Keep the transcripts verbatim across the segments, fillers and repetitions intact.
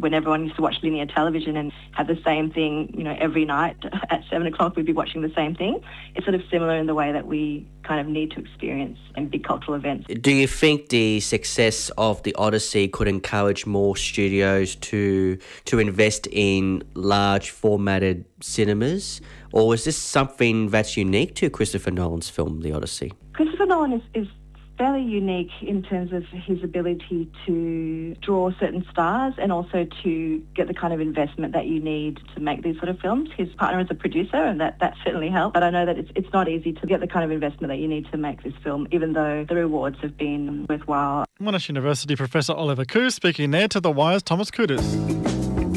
when everyone used to watch linear television and have the same thing, you know, every night at seven o'clock we'd be watching the same thing. It's sort of similar in the way that we kind of need to experience in big cultural events. Do you think the success of the Odyssey could encourage more studios to to invest in large formatted cinemas, or is this something that's unique to Christopher Nolan's film, The Odyssey? Christopher Nolan is, is fairly unique in terms of his ability to draw certain stars and also to get the kind of investment that you need to make these sort of films. His partner is a producer, and that, that certainly helped. But I know that it's it's not easy to get the kind of investment that you need to make this film, even though the rewards have been worthwhile. Monash University Professor Oliver Khoo speaking there to The Wire's Thomas Kudus.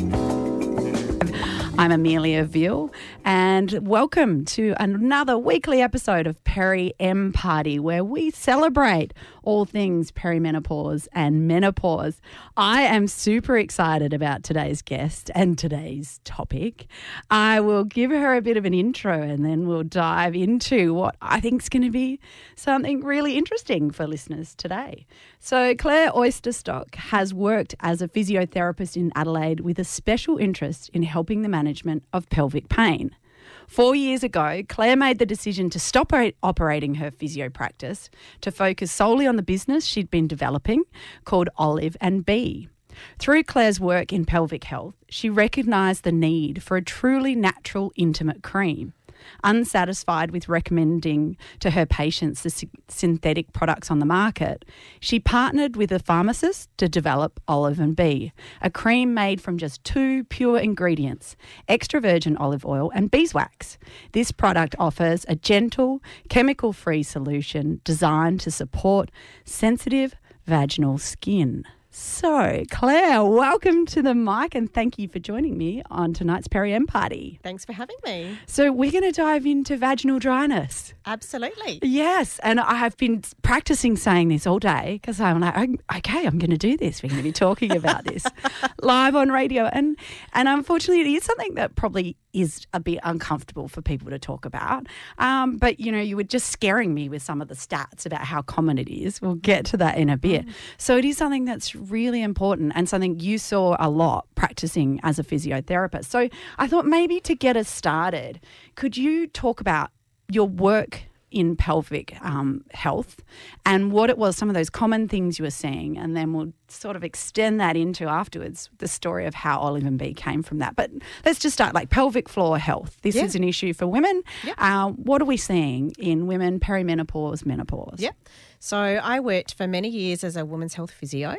I'm Amelia Veal, and welcome to another weekly episode of Peri M Party, where we celebrate all things perimenopause and menopause. I am super excited about today's guest and today's topic. I will give her a bit of an intro and then we'll dive into what I think is going to be something really interesting for listeners today. So Claire Oysterstock has worked as a physiotherapist in Adelaide with a special interest in helping the management of pelvic pain. Four years ago, Claire made the decision to stop operating her physio practice to focus solely on the business she'd been developing called Olive and Bee. Through Claire's work in pelvic health, she recognised the need for a truly natural, intimate cream. Unsatisfied with recommending to her patients the sy- synthetic products on the market, she partnered with a pharmacist to develop Olive and Bee, a cream made from just two pure ingredients, extra virgin olive oil and beeswax. This product offers a gentle, chemical-free solution designed to support sensitive vaginal skin. So, Claire, welcome to the mic and thank you for joining me on tonight's Peri M Party. Thanks for having me. So we're going to dive into vaginal dryness. Absolutely. Yes, and I have been practicing saying this all day because I'm like, okay, I'm going to do this. We're going to be talking about this live on radio. And, and unfortunately, it is something that probably is a bit uncomfortable for people to talk about. Um, but, you know, you were just scaring me with some of the stats about how common it is. We'll get to that in a bit. Mm. So it is something that's really important and something you saw a lot practicing as a physiotherapist. So I thought maybe to get us started, could you talk about your work in pelvic um, health and what it was, some of those common things you were seeing, and then we'll sort of extend that into afterwards the story of how Olive and Bee came from that. But let's just start like pelvic floor health. This yeah. is an issue for women. Yeah. Uh, what are we seeing in women perimenopause, menopause? Yeah. So I worked for many years as a women's health physio.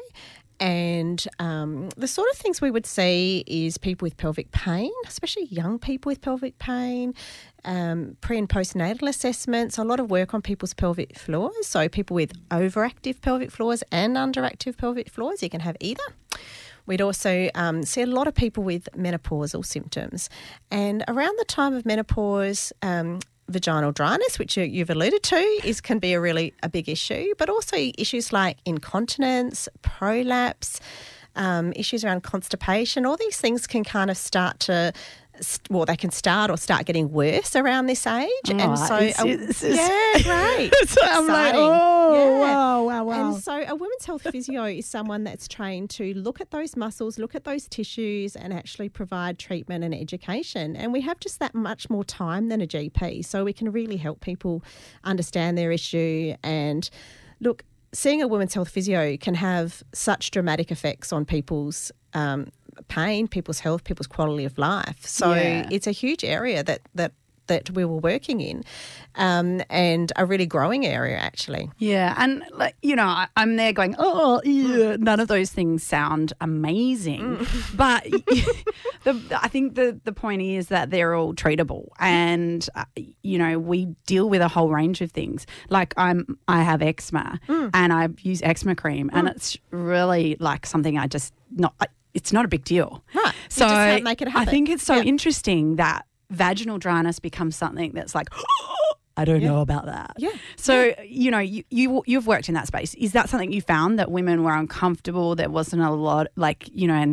And um, the sort of things we would see is people with pelvic pain, especially young people with pelvic pain, um, pre- and postnatal assessments, a lot of work on people's pelvic floors. So people with overactive pelvic floors and underactive pelvic floors, you can have either. We'd also um, see a lot of people with menopausal symptoms. And around the time of menopause, um, vaginal dryness, which you, you've alluded to, is can be a really a big issue, but also issues like incontinence, prolapse, um, issues around constipation. All these things can kind of start to, well, they can start or start getting worse around this age. Oh, and so, it's, a, it's, yeah, great. So I'm like, oh, yeah. wow, wow, wow. And so a women's health physio is someone that's trained to look at those muscles, look at those tissues and actually provide treatment and education. And we have just that much more time than a G P, so we can really help people understand their issue. And look, seeing a women's health physio can have such dramatic effects on people's um, pain, people's health, people's quality of life. So yeah. it's a huge area that that that we were working in, um, and a really growing area actually. Yeah, and like, you know, I, I'm there going, oh, yeah, none of those things sound amazing, mm. but the, I think the the point is that they're all treatable, and uh, you know, we deal with a whole range of things. Like I'm, I have eczema, mm. and I use eczema cream, mm. and it's really like something I just not. I, it's not a big deal, right? So you just have to make it happen. I think it's so yeah. interesting that vaginal dryness becomes something that's like, oh, I don't yeah. know about that. Yeah. So, yeah. you know, you, you, you've worked in that space. Is that something you found that women were uncomfortable? There wasn't a lot, like, you know, and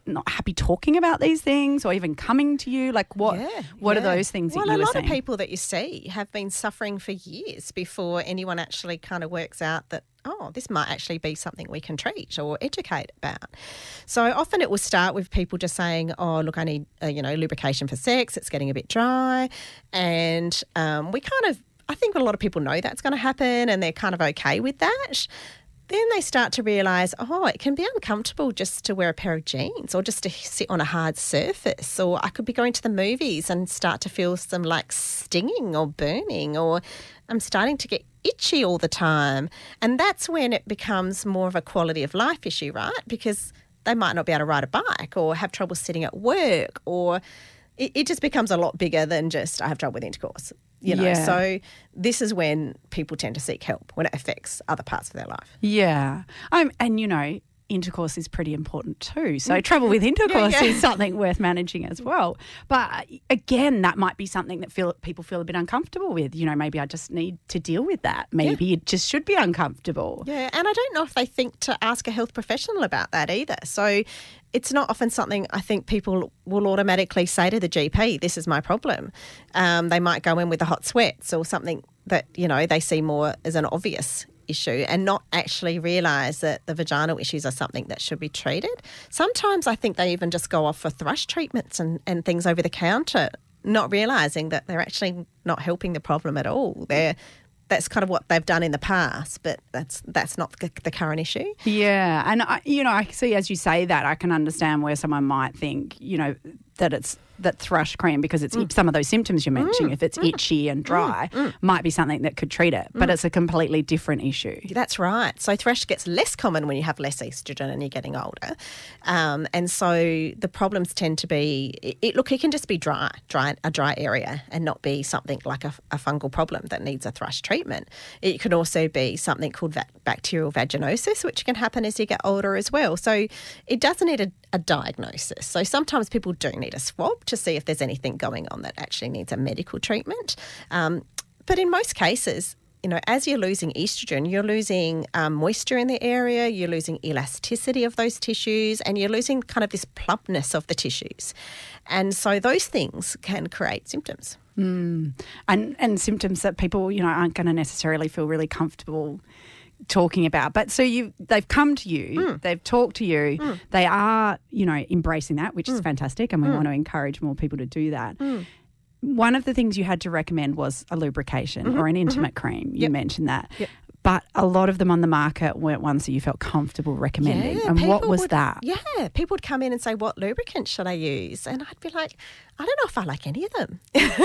not happy talking about these things or even coming to you? Like what Yeah, what yeah. are those things well, that you a were lot seeing? of people that you see have been suffering for years before anyone actually kind of works out that, oh, this might actually be something we can treat or educate about. So often it will start with people just saying, oh, look, I need, uh, you know, lubrication for sex. It's getting a bit dry. And um, we kind of, I think a lot of people know that's going to happen and they're kind of okay with that. Then they start to realise, oh, it can be uncomfortable just to wear a pair of jeans or just to sit on a hard surface. Or I could be going to the movies and start to feel some like stinging or burning, or I'm starting to get itchy all the time. And that's when it becomes more of a quality of life issue, right? Because they might not be able to ride a bike or have trouble sitting at work, or it, it just becomes a lot bigger than just I have trouble with intercourse. You know, Yeah. so this is when people tend to seek help, when it affects other parts of their life. Yeah. Um, and, you know, intercourse is pretty important too. So trouble with intercourse yeah. is something worth managing as well. But again, that might be something that feel people feel a bit uncomfortable with. You know, maybe I just need to deal with that. Maybe it just should be uncomfortable. Yeah, and I don't know if they think to ask a health professional about that either. So it's not often something I think people will automatically say to the G P, this is my problem. Um, they might go in with the hot sweats or something that, you know, they see more as an obvious issue and not actually realise that the vaginal issues are something that should be treated. Sometimes I think they even just go off for thrush treatments and, and things over the counter, not realising that they're actually not helping the problem at all. They're That's kind of what they've done in the past, but that's that's not the, the current issue. Yeah. And, I, you know, I see as you say that, I can understand where someone might think, you know, that it's that thrush cream, because it's Mm. some of those symptoms you're mentioning, if it's itchy and dry, might be something that could treat it. But it's a completely different issue. That's right. So thrush gets less common when you have less estrogen and you're getting older. Um, and so the problems tend to be, it, it, look, it can just be dry, dry, a dry area and not be something like a, a fungal problem that needs a thrush treatment. It can also be something called va- bacterial vaginosis, which can happen as you get older as well. So it doesn't need a, a diagnosis. So sometimes people do need a swab to see if there's anything going on that actually needs a medical treatment. Um, but in most cases, you know, as you're losing estrogen, you're losing um, moisture in the area, you're losing elasticity of those tissues, and you're losing kind of this plumpness of the tissues. And so those things can create symptoms. Mm. And, and symptoms that people, you know, aren't going to necessarily feel really comfortable talking about. But so you they've come to you, Mm. they've talked to you, Mm. they are, you know, embracing that, which is Mm. fantastic, and we Mm. want to encourage more people to do that. Mm. One of the things you had to recommend was a lubrication Mhm, or an intimate cream. You Yep. mentioned that. Yep. But a lot of them on the market weren't ones that you felt comfortable recommending. Yeah, and what people was would- that? Yeah, people would come in and say, what lubricant should I use? And I'd be like, I don't know if I like any of them.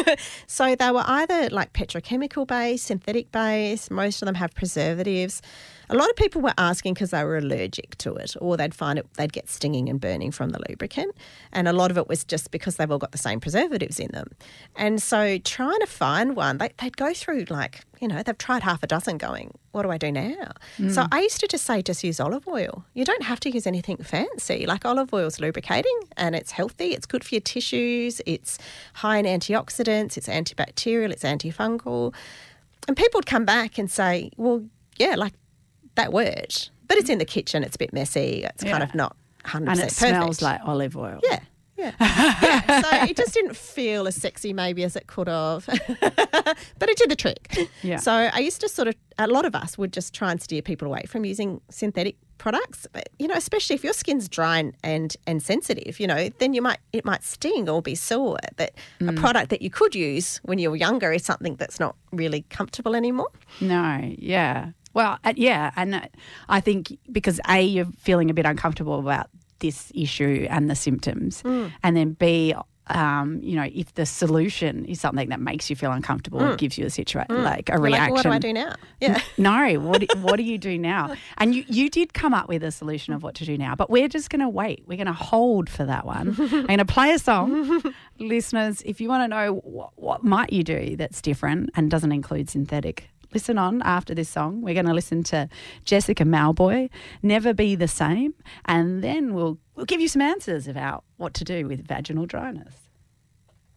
So they were either like petrochemical based, synthetic based, most of them have preservatives. A lot of people were asking because they were allergic to it, or they'd find it, they'd get stinging and burning from the lubricant. And a lot of it was just because they've all got the same preservatives in them. And so trying to find one, they, they'd go through like, you know, they've tried half a dozen going, what do I do now? So I used to just say, just use olive oil. You don't have to use anything fancy. Like olive oil's lubricating and it's healthy. It's good for your tissues. It's high in antioxidants. It's antibacterial. It's antifungal. And people would come back and say, well, yeah, like that worked. But it's in the kitchen. It's a bit messy. It's kind Yeah. of not one hundred And percent it perfect. smells like olive oil. Yeah. Yeah. yeah. So it just didn't feel as sexy maybe as it could have. But it did the trick. Yeah. So I used to sort of, a lot of us would just try and steer people away from using synthetic products. But, you know, especially if your skin's dry and, and, and sensitive, you know, then you might, it might sting or be sore. That a product that you could use when you were younger is something that's not really comfortable anymore. No, yeah. Well, uh, yeah, and uh, I think because A, you're feeling a bit uncomfortable about this issue and the symptoms, and then B, um, you know, if the solution is something that makes you feel uncomfortable, it gives you a situation like a You're reaction. like, what do I do now? Yeah. No, what do, what do you do now? And you, you did come up with a solution of what to do now, but we're just going to wait. We're going to hold for that one. I'm going to play a song. Listeners, if you want to know what, what might you do that's different and doesn't include synthetic, listen on after this song. We're going to listen to Jessica Mauboy, Never Be the Same, and then we'll we'll give you some answers about what to do with vaginal dryness.